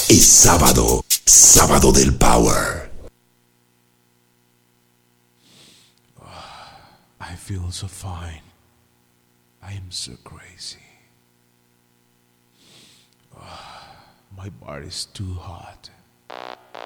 Es sábado, sábado del Power. I feel so fine. I am so crazy. My body's too hot.